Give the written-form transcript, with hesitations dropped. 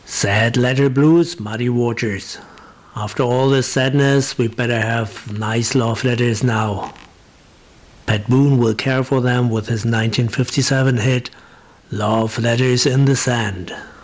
Sad letter blues, muddy waters. After all this sadness, we better have nice love letters now. Pat Boone will care for them with his 1957 hit, Love Letters in the Sand.